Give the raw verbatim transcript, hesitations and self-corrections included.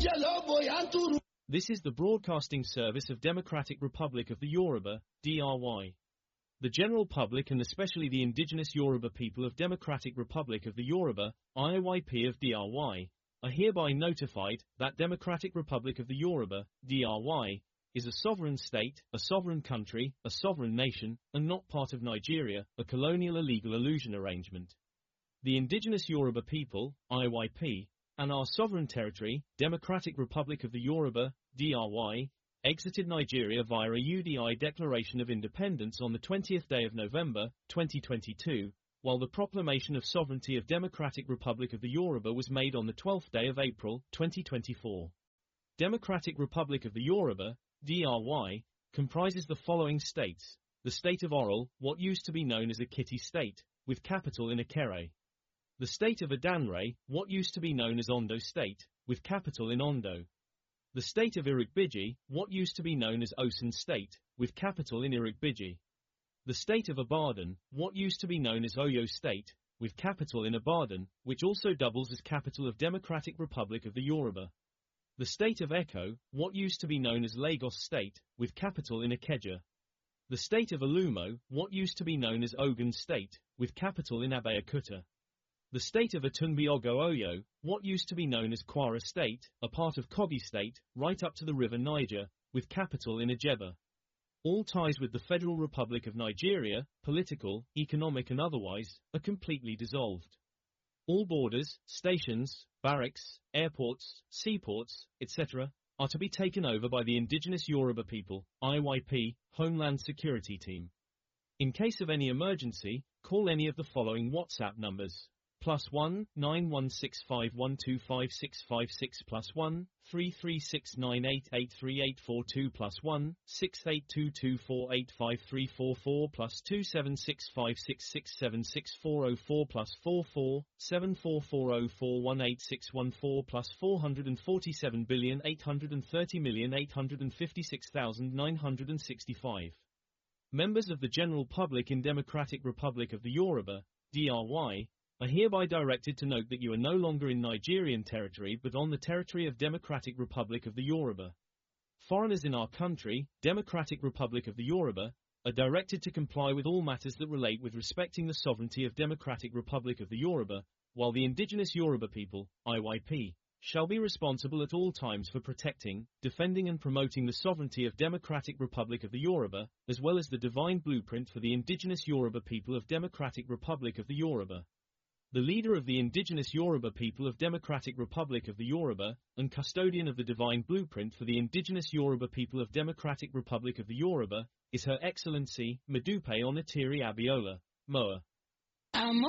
This is the broadcasting service of Democratic Republic of the Yoruba, D R Y. The general public and especially the indigenous Yoruba people of Democratic Republic of the Yoruba, I O Y P of D R Y, are hereby notified that Democratic Republic of the Yoruba, D R Y, is a sovereign state, a sovereign country, a sovereign nation, and not part of Nigeria, a colonial illegal illusion arrangement. The indigenous Yoruba people, I O Y P, and our sovereign territory, Democratic Republic of the Yoruba, D R Y, exited Nigeria via a U D I Declaration of Independence on the twentieth day of November, twenty twenty-two, while the proclamation of sovereignty of Democratic Republic of the Yoruba was made on the twelfth day of April, twenty twenty-four. Democratic Republic of the Yoruba, D R Y, comprises the following states: the state of Oral, what used to be known as Ekiti State, with capital in Ikere. The state of Adanre, what used to be known as Ondo State, with capital in Ondo. The state of Irigbiji, what used to be known as Osun State, with capital in Irigbiji. The state of Ibadan, what used to be known as Oyo State, with capital in Ibadan, which also doubles as capital of Democratic Republic of the Yoruba. The state of Eko, what used to be known as Lagos State, with capital in Ikeja. The state of Alumo, what used to be known as Ogun State, with capital in Abeokuta. The state of Atunbi Ogo Oyo, what used to be known as Kwara State, a part of Kogi State, right up to the river Niger, with capital in Ajeba. All ties with the Federal Republic of Nigeria, political, economic and otherwise, are completely dissolved. All borders, stations, barracks, airports, seaports, et cetera, are to be taken over by the indigenous Yoruba people, I O Y P, Homeland Security Team. In case of any emergency, call any of the following WhatsApp numbers. Plus one, nine one six five one two five six five six plus one, three three six nine eight eight three eight four two plus one, six eight two two four eight five three four four plus two seven six five six six seven six four zero four plus four four, seven four four zero four one eight six one four plus four hundred forty-seven billion eight hundred thirty million eight hundred fifty-six thousand nine hundred sixty-five. Members of the general public in Democratic Republic of the Yoruba, D R Y, are hereby directed to note that you are no longer in Nigerian territory but on the territory of Democratic Republic of the Yoruba. Foreigners in our country, Democratic Republic of the Yoruba, are directed to comply with all matters that relate with respecting the sovereignty of Democratic Republic of the Yoruba, while the indigenous Yoruba people, I O Y P, shall be responsible at all times for protecting, defending and promoting the sovereignty of Democratic Republic of the Yoruba, as well as the divine blueprint for the indigenous Yoruba people of Democratic Republic of the Yoruba. The leader of the indigenous Yoruba people of Democratic Republic of the Yoruba, and custodian of the divine blueprint for the indigenous Yoruba people of Democratic Republic of the Yoruba, is Her Excellency, Modupe Onitiri Abiola, M O A.